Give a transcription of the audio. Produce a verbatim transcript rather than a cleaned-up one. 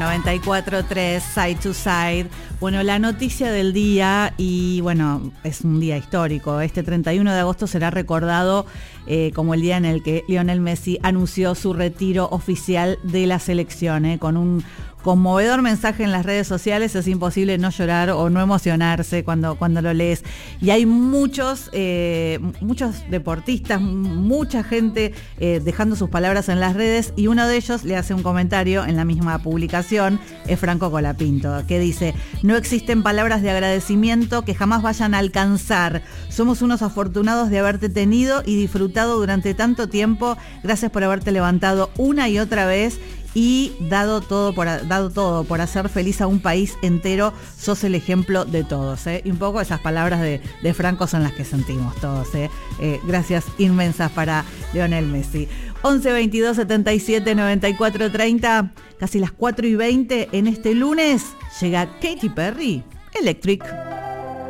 noventa y cuatro punto tres, Side to Side. Bueno, la noticia del día, y bueno, es un día histórico. Este treinta y uno de agosto será recordado eh, como el día en el que Lionel Messi anunció su retiro oficial de la selección, eh, con un conmovedor mensaje en las redes sociales. Es imposible no llorar o no emocionarse cuando, cuando lo lees. Y hay muchos, eh, muchos deportistas, mucha gente eh, dejando sus palabras en las redes, y uno de ellos le hace un comentario en la misma publicación, es Franco Colapinto, que dice: no existen palabras de agradecimiento que jamás vayan a alcanzar. Somos unos afortunados de haberte tenido y disfrutado durante tanto tiempo. Gracias por haberte levantado una y otra vez y dado todo por dado todo por hacer feliz a un país entero. Sos el ejemplo de todos, ¿eh? Y un poco esas palabras de, de Franco son las que sentimos todos, ¿eh? Eh, gracias inmensas para Lionel Messi. once veintidós setenta y siete noventa y cuatro treinta, casi las cuatro y veinte en este lunes, llega Katy Perry, Electric.